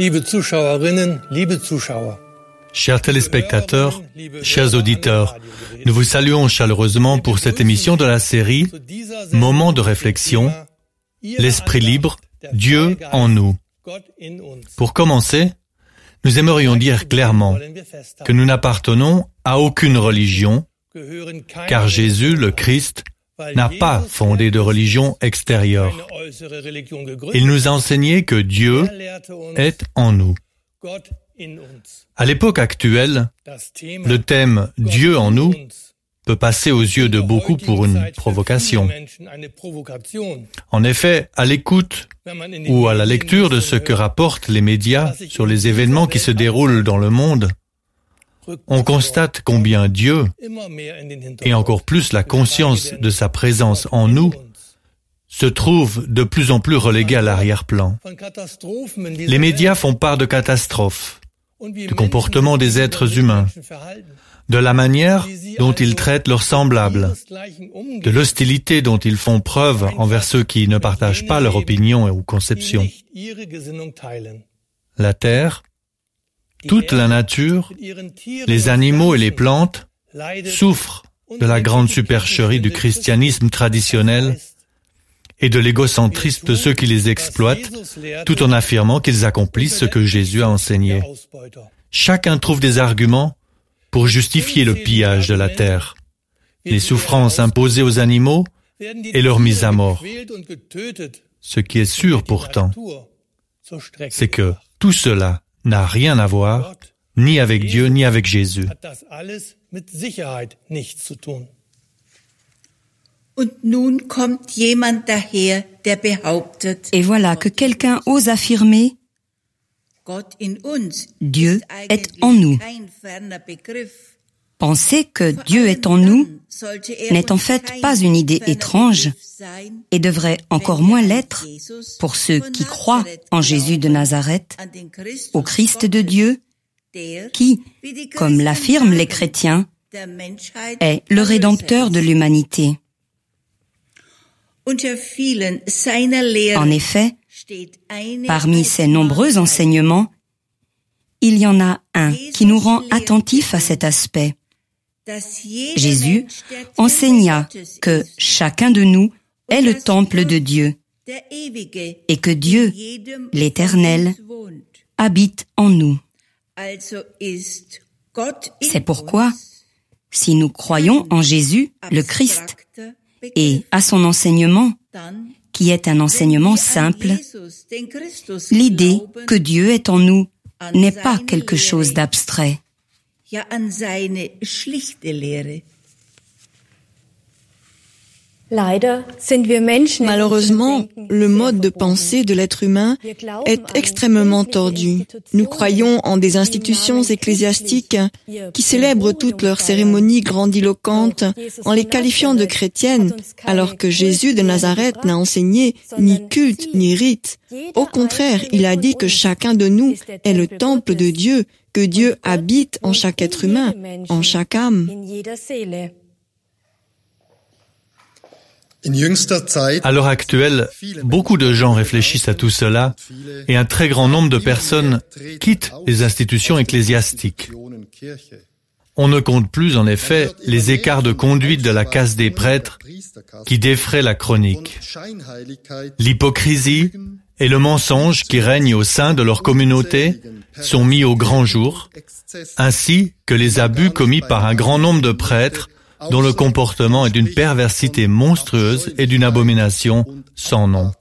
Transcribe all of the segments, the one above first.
Liebe Zuschauerinnen, liebe Zuschauer. Chers téléspectateurs, chers auditeurs, nous vous saluons chaleureusement pour cette émission de la série Moments de réflexion, l'esprit libre, Dieu en nous. Pour commencer, nous aimerions dire clairement que nous n'appartenons à aucune religion, car Jésus, le Christ, n'a pas fondé de religion extérieure. Il nous a enseigné que Dieu est en nous. À l'époque actuelle, le thème « Dieu en nous » peut passer aux yeux de beaucoup pour une provocation. En effet, à l'écoute ou à la lecture de ce que rapportent les médias sur les événements qui se déroulent dans le monde, on constate combien Dieu, et encore plus la conscience de sa présence en nous, se trouve de plus en plus relégué à l'arrière-plan. Les médias font part de catastrophes, du comportement des êtres humains, de la manière dont ils traitent leurs semblables, de l'hostilité dont ils font preuve envers ceux qui ne partagent pas leur opinion ou conception. La terre, toute la nature, les animaux et les plantes souffrent de la grande supercherie du christianisme traditionnel et de l'égocentrisme de ceux qui les exploitent, tout en affirmant qu'ils accomplissent ce que Jésus a enseigné. Chacun trouve des arguments pour justifier le pillage de la terre, les souffrances imposées aux animaux et leur mise à mort. Ce qui est sûr pourtant, c'est que tout cela n'a rien à voir ni avec Dieu ni avec Jésus. Et voilà que quelqu'un ose affirmer « Dieu est en nous ». Penser que Dieu est en nous n'est en fait pas une idée étrange et devrait encore moins l'être pour ceux qui croient en Jésus de Nazareth, au Christ de Dieu, qui, comme l'affirment les chrétiens, est le Rédempteur de l'humanité. En effet, parmi ces nombreux enseignements, il y en a un qui nous rend attentifs à cet aspect. Jésus enseigna que chacun de nous est le temple de Dieu et que Dieu, l'Éternel, habite en nous. C'est pourquoi, si nous croyons en Jésus, le Christ, et à son enseignement, qui est un enseignement simple, l'idée que Dieu est en nous n'est pas quelque chose d'abstrait. Malheureusement, le mode de pensée de l'être humain est extrêmement tordu. Nous croyons en des institutions ecclésiastiques qui célèbrent toutes leurs cérémonies grandiloquentes en les qualifiant de chrétiennes, alors que Jésus de Nazareth n'a enseigné ni culte ni rite. Au contraire, il a dit que chacun de nous est le temple de Dieu, que Dieu habite en chaque être humain, en chaque âme. À l'heure actuelle, beaucoup de gens réfléchissent à tout cela et un très grand nombre de personnes quittent les institutions ecclésiastiques. On ne compte plus, en effet, les écarts de conduite de la caste des prêtres qui défraient la chronique. L'hypocrisie et le mensonge qui règnent au sein de leur communauté sont mis au grand jour, ainsi que les abus commis par un grand nombre de prêtres dont le comportement est d'une perversité monstrueuse et d'une abomination sans nom.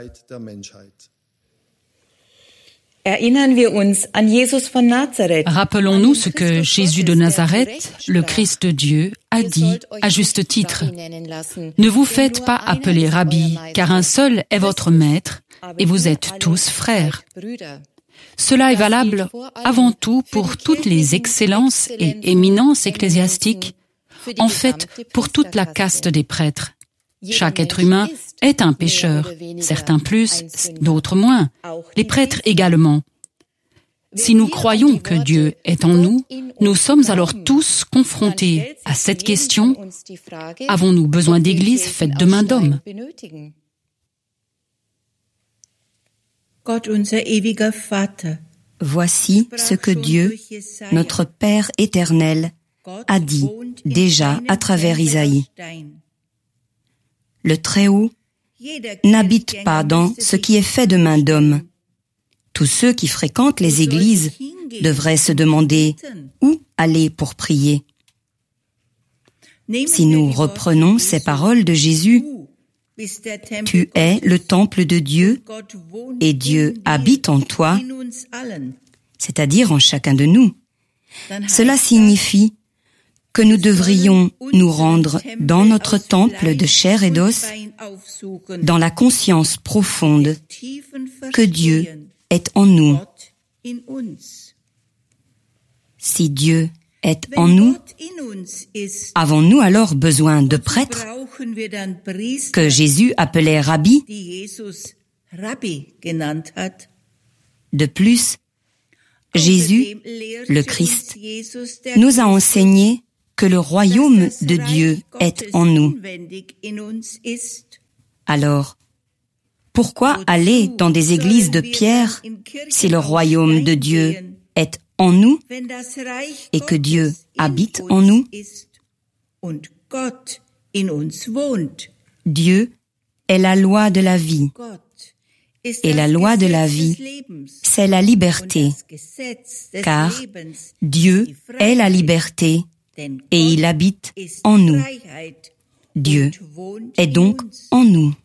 Rappelons-nous ce que Jésus de Nazareth, le Christ de Dieu, a dit à juste titre. Ne vous faites pas appeler Rabbi, car un seul est votre maître, et vous êtes tous frères. Cela est valable avant tout pour toutes les excellences et éminences ecclésiastiques, en fait, pour toute la caste des prêtres. Chaque être humain est un pécheur, certains plus, d'autres moins, les prêtres également. Si nous croyons que Dieu est en nous, nous sommes alors tous confrontés à cette question, avons-nous besoin d'église faite de main d'homme? Voici ce que Dieu, notre Père éternel, a dit déjà à travers Isaïe. Le Très-Haut n'habite pas dans ce qui est fait de main d'homme. Tous ceux qui fréquentent les églises devraient se demander où aller pour prier. Si nous reprenons ces paroles de Jésus, « Tu es le temple de Dieu et Dieu habite en toi », c'est-à-dire en chacun de nous, cela signifie que nous devrions nous rendre dans notre temple de chair et d'os, dans la conscience profonde que Dieu est en nous. Si Dieu est en nous, avons-nous alors besoin de prêtres que Jésus appelait Rabbi? De plus, Jésus, le Christ, nous a enseigné que le royaume de Dieu est en nous. Alors, pourquoi aller dans des églises de pierre si le royaume de Dieu est en nous et que Dieu habite en nous? Dieu est la loi de la vie. Et la loi de la vie, c'est la liberté, car Dieu est la liberté et il habite en nous. Dieu est donc en nous.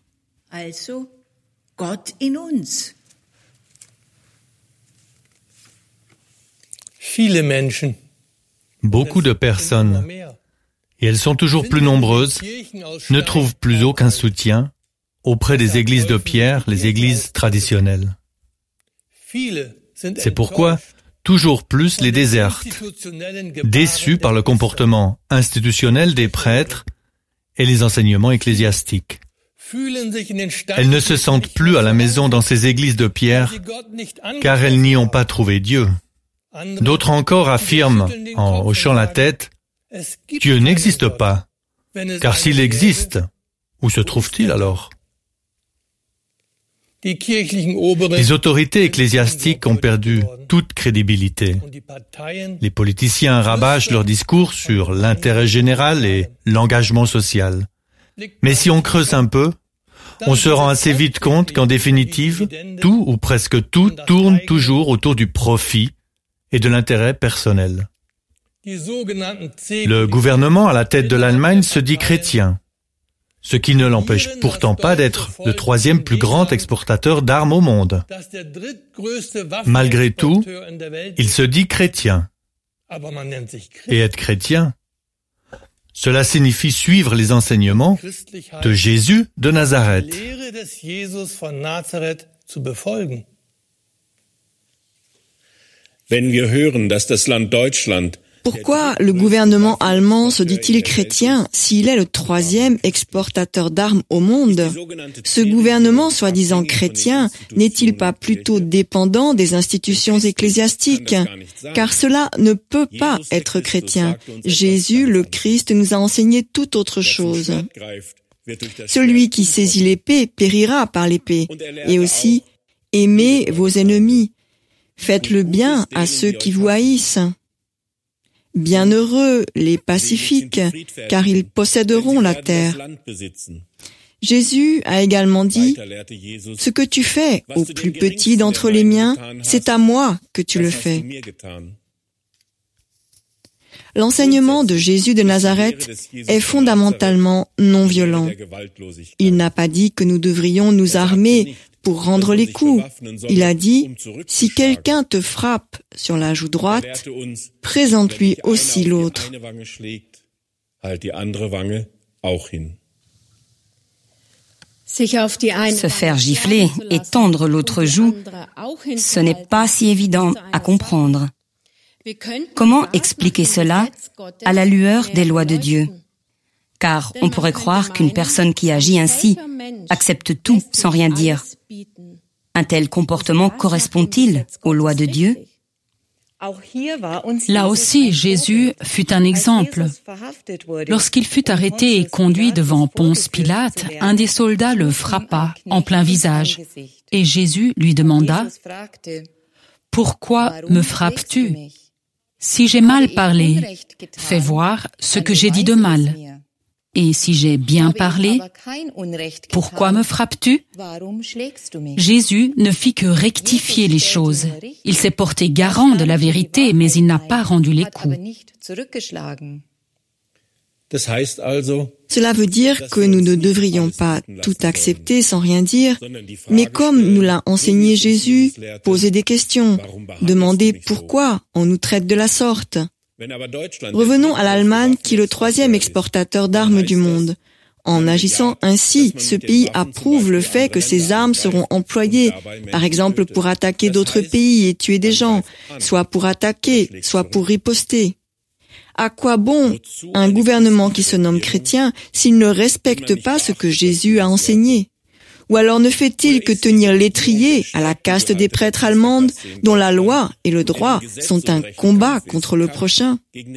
Beaucoup de personnes, et elles sont toujours plus nombreuses, ne trouvent plus aucun soutien auprès des églises de pierre, les églises traditionnelles. C'est pourquoi toujours plus les désertent, déçus par le comportement institutionnel des prêtres et les enseignements ecclésiastiques. Elles ne se sentent plus à la maison dans ces églises de pierre, car elles n'y ont pas trouvé Dieu. D'autres encore affirment, en hochant la tête, « Dieu n'existe pas, car s'il existe, où se trouve-t-il alors ?» Les autorités ecclésiastiques ont perdu toute crédibilité. Les politiciens rabâchent leurs discours sur l'intérêt général et l'engagement social. Mais si on creuse un peu, on se rend assez vite compte qu'en définitive, tout ou presque tout tourne toujours autour du profit et de l'intérêt personnel. Le gouvernement à la tête de l'Allemagne se dit chrétien, ce qui ne l'empêche pourtant pas d'être le troisième plus grand exportateur d'armes au monde. Malgré tout, il se dit chrétien. Et être chrétien, cela signifie suivre les enseignements de Jésus de Nazareth. Wenn wir hören, dass das Land Deutschland Pourquoi le gouvernement allemand se dit-il chrétien s'il est le troisième exportateur d'armes au monde? Ce gouvernement soi-disant chrétien n'est-il pas plutôt dépendant des institutions ecclésiastiques? Car cela ne peut pas être chrétien. Jésus, le Christ, nous a enseigné tout autre chose. Celui qui saisit l'épée périra par l'épée. Et aussi, aimez vos ennemis. Faites le bien à ceux qui vous haïssent. Bienheureux les pacifiques, car ils posséderont la terre. Jésus a également dit, « Ce que tu fais au plus petit d'entre les miens, c'est à moi que tu le fais. » L'enseignement de Jésus de Nazareth est fondamentalement non violent. Il n'a pas dit que nous devrions nous armer pour rendre les coups. Il a dit, si quelqu'un te frappe sur la joue droite, présente-lui aussi l'autre. Se faire gifler et tendre l'autre joue, ce n'est pas si évident à comprendre. Comment expliquer cela à la lueur des lois de Dieu? Car on pourrait croire qu'une personne qui agit ainsi accepte tout sans rien dire. Un tel comportement correspond-il aux lois de Dieu? Là aussi, Jésus fut un exemple. Lorsqu'il fut arrêté et conduit devant Ponce Pilate, un des soldats le frappa en plein visage. Et Jésus lui demanda, pourquoi me frappes-tu? Si j'ai mal parlé, fais voir ce que j'ai dit de mal. Et si j'ai bien parlé, pourquoi me frappes-tu? Jésus ne fit que rectifier les choses. Il s'est porté garant de la vérité, mais il n'a pas rendu les coups. Cela veut dire que nous ne devrions pas tout accepter sans rien dire, mais comme nous l'a enseigné Jésus, poser des questions, demander pourquoi on nous traite de la sorte. Revenons à l'Allemagne qui est le 3e exportateur d'armes du monde. En agissant ainsi, ce pays approuve le fait que ces armes seront employées, par exemple pour attaquer d'autres pays et tuer des gens, soit pour attaquer, soit pour riposter. À quoi bon un gouvernement qui se nomme chrétien s'il ne respecte pas ce que Jésus a enseigné? Ou alors ne fait-il que tenir l'étrier à la caste des prêtres allemandes dont la loi et le droit sont un combat contre le prochain?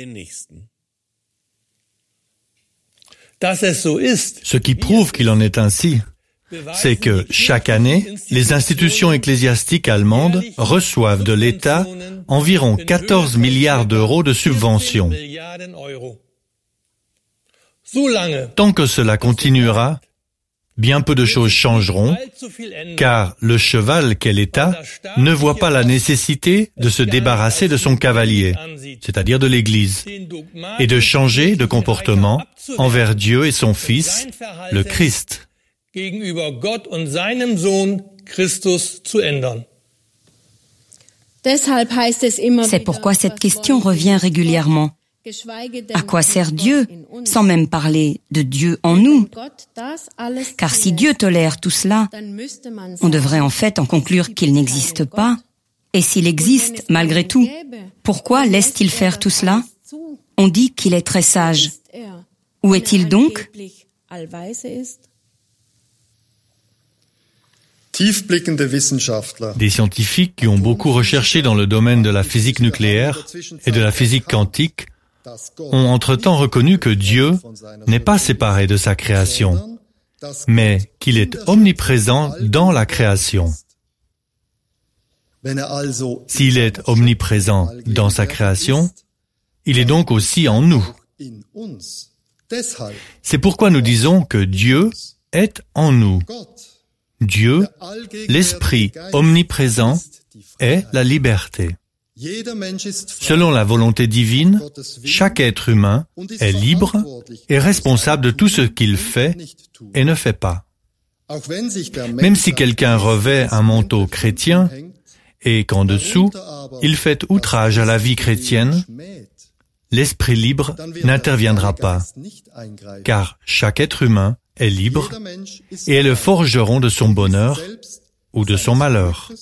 Ce qui prouve qu'il en est ainsi, c'est que chaque année, les institutions ecclésiastiques allemandes reçoivent de l'État environ 14 milliards d'euros de subventions. Tant que cela continuera, bien peu de choses changeront, car le cheval qu'est l'État ne voit pas la nécessité de se débarrasser de son cavalier, c'est-à-dire de l'Église, et de changer de comportement envers Dieu et son Fils, le Christ. C'est pourquoi cette question revient régulièrement. À quoi sert Dieu, sans même parler de Dieu en nous? Car si Dieu tolère tout cela, on devrait en fait en conclure qu'il n'existe pas. Et s'il existe, malgré tout, pourquoi laisse-t-il faire tout cela? On dit qu'il est très sage. Où est-il donc? Des scientifiques qui ont beaucoup recherché dans le domaine de la physique nucléaire et de la physique quantique ont entre-temps reconnu que Dieu n'est pas séparé de sa création, mais qu'il est omniprésent dans la création. S'il est omniprésent dans sa création, il est donc aussi en nous. C'est pourquoi nous disons que Dieu est en nous. Dieu, l'Esprit omniprésent, est la liberté. Selon la volonté divine, chaque être humain est libre et responsable de tout ce qu'il fait et ne fait pas. Même si quelqu'un revêt un manteau chrétien et qu'en dessous, il fait outrage à la vie chrétienne, l'esprit libre n'interviendra pas, car chaque être humain est libre et est le forgeron de son bonheur ou de son malheur.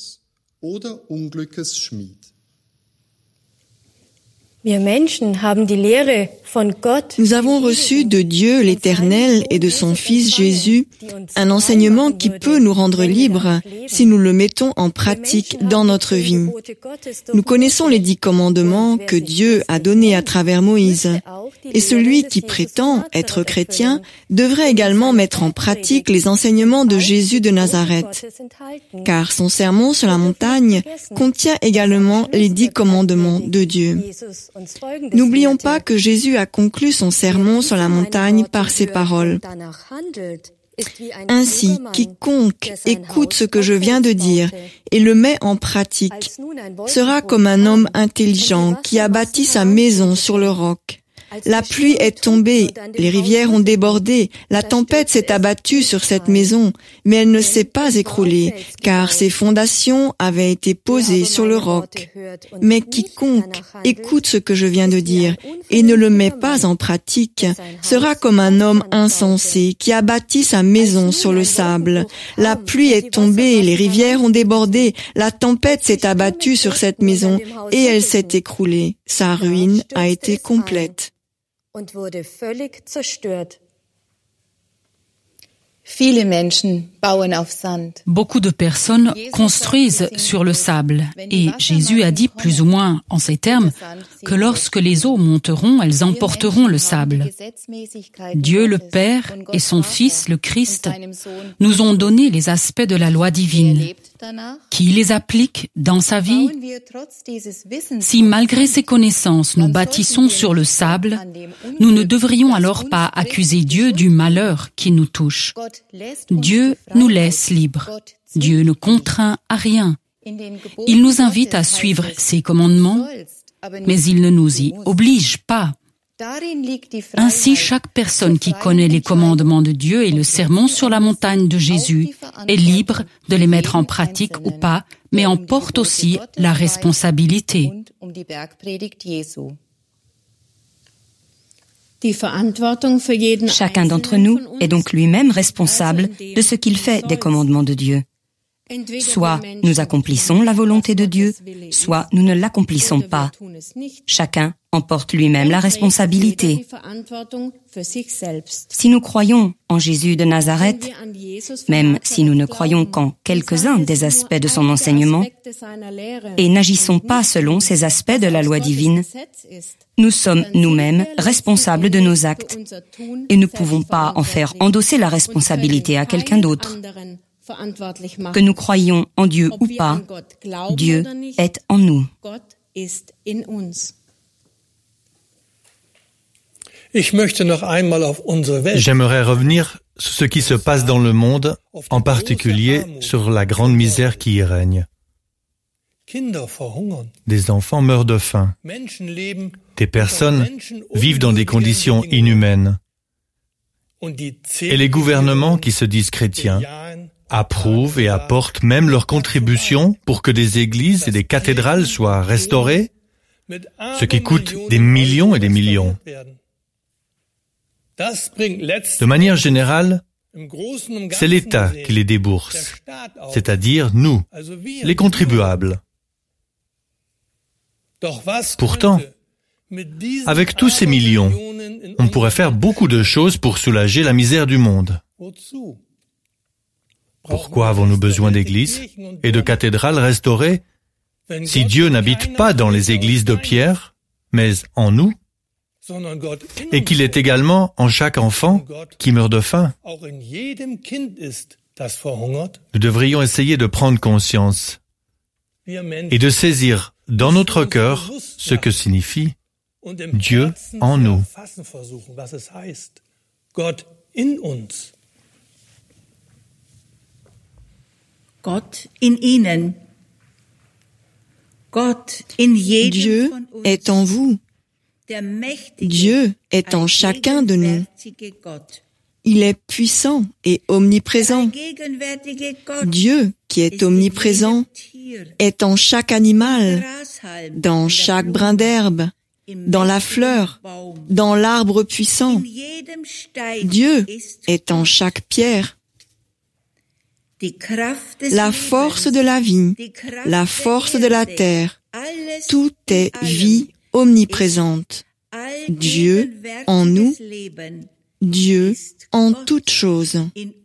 Nous avons reçu de Dieu l'Éternel et de son Fils Jésus un enseignement qui peut nous rendre libres si nous le mettons en pratique dans notre vie. Nous connaissons les 10 commandements que Dieu a donnés à travers Moïse. Et celui qui prétend être chrétien devrait également mettre en pratique les enseignements de Jésus de Nazareth, car son sermon sur la montagne contient également les 10 commandements de Dieu. N'oublions pas que Jésus a conclu son sermon sur la montagne par ces paroles. Ainsi, quiconque écoute ce que je viens de dire et le met en pratique sera comme un homme intelligent qui a bâti sa maison sur le roc. La pluie est tombée, les rivières ont débordé, la tempête s'est abattue sur cette maison, mais elle ne s'est pas écroulée, car ses fondations avaient été posées sur le roc. Mais quiconque écoute ce que je viens de dire et ne le met pas en pratique sera comme un homme insensé qui a bâti sa maison sur le sable. La pluie est tombée, les rivières ont débordé, la tempête s'est abattue sur cette maison et elle s'est écroulée. Sa ruine a été complète. Beaucoup de personnes construisent sur le sable et Jésus a dit plus ou moins en ces termes que lorsque les eaux monteront, elles emporteront le sable. Dieu le Père et son Fils, le Christ, nous ont donné les aspects de la loi divine qui les applique dans sa vie? Si malgré ces connaissances nous bâtissons sur le sable, nous ne devrions alors pas accuser Dieu du malheur qui nous touche. Dieu nous laisse libres. Dieu ne contraint à rien. Il nous invite à suivre ses commandements, mais il ne nous y oblige pas. Ainsi, chaque personne qui connaît les commandements de Dieu et le sermon sur la montagne de Jésus est libre de les mettre en pratique ou pas, mais en porte aussi la responsabilité. Chacun d'entre nous est donc lui-même responsable de ce qu'il fait des commandements de Dieu. Soit nous accomplissons la volonté de Dieu, soit nous ne l'accomplissons pas. Chacun en porte lui-même la responsabilité. Si nous croyons en Jésus de Nazareth, même si nous ne croyons qu'en quelques-uns des aspects de son enseignement, et n'agissons pas selon ces aspects de la loi divine, nous sommes nous-mêmes responsables de nos actes et ne pouvons pas en faire endosser la responsabilité à quelqu'un d'autre. Que nous croyions en Dieu ou pas, Dieu est en nous. J'aimerais revenir sur ce qui se passe dans le monde, en particulier sur la grande misère qui y règne. Des enfants meurent de faim. Des personnes vivent dans des conditions inhumaines. Et les gouvernements qui se disent chrétiens approuvent et apportent même leur contribution pour que des églises et des cathédrales soient restaurées, ce qui coûte des millions et des millions. De manière générale, c'est l'État qui les débourse, c'est-à-dire nous, les contribuables. Pourtant, avec tous ces millions, on pourrait faire beaucoup de choses pour soulager la misère du monde. Pourquoi avons-nous besoin d'églises et de cathédrales restaurées si Dieu n'habite pas dans les églises de pierre, mais en nous, et qu'il est également en chaque enfant qui meurt de faim? Nous devrions essayer de prendre conscience et de saisir dans notre cœur ce que signifie Dieu en nous. Dieu est en vous. Dieu est en chacun de nous. Il est puissant et omniprésent. Dieu, qui est omniprésent, est en chaque animal, dans chaque brin d'herbe, dans la fleur, dans l'arbre puissant. Dieu est en chaque pierre. La force de la vie, la force de la terre, tout est vie omniprésente. Dieu en nous, Dieu en toutes choses.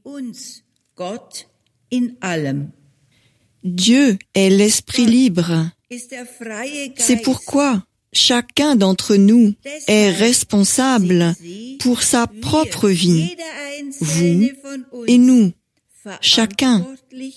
Dieu est l'esprit libre. C'est pourquoi chacun d'entre nous est responsable pour sa propre vie, vous et nous, chacun.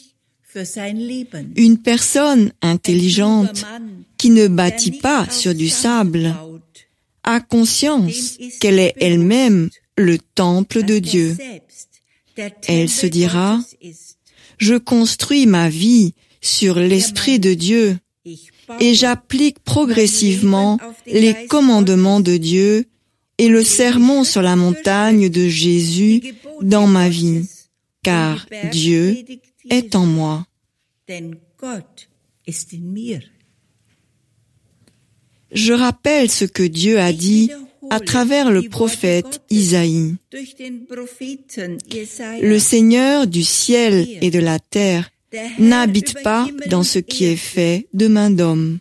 Une personne intelligente qui ne bâtit pas sur du sable a conscience qu'elle est elle-même le temple de Dieu. Elle se dira, je construis ma vie sur l'Esprit de Dieu et j'applique progressivement les commandements de Dieu et le sermon sur la montagne de Jésus dans ma vie, car Dieu est en moi. Je rappelle ce que Dieu a dit à travers le prophète Isaïe. Le Seigneur du ciel et de la terre n'habite pas dans ce qui est fait de main d'homme.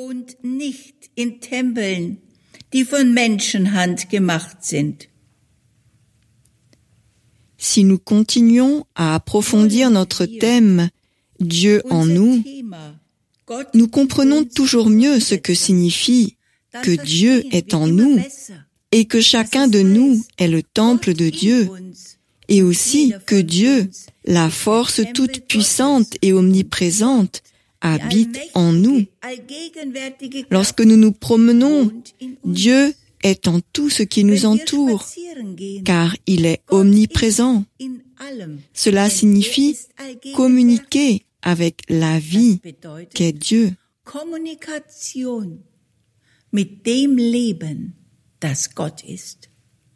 Si nous continuons à approfondir notre thème « Dieu en nous », nous comprenons toujours mieux ce que signifie que Dieu est en nous et que chacun de nous est le temple de Dieu, et aussi que Dieu La force toute puissante et omniprésente habite en nous. Lorsque nous nous promenons, Dieu est en tout ce qui nous entoure, car il est omniprésent. Cela signifie communiquer avec la vie qu'est Dieu. Kommunikation mit dem Leben, das Gott ist.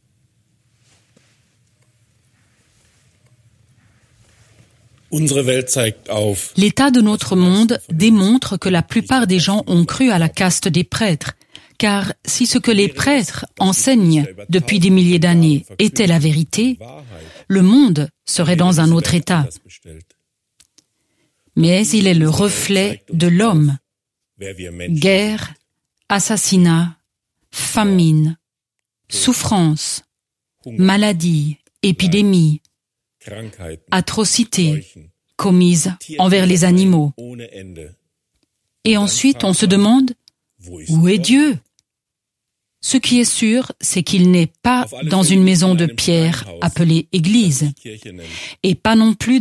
L'état de notre monde démontre que la plupart des gens ont cru à la caste des prêtres, car si ce que les prêtres enseignent depuis des milliers d'années était la vérité, le monde serait dans un autre état. Mais il est le reflet de l'homme. Guerre, assassinat, famine, souffrance, maladie, épidémie, atrocités commises envers les animaux. Et ensuite, on se demande, où est Dieu? Ce qui est sûr, c'est qu'il n'est pas dans une maison de pierre appelée Église, et pas non plus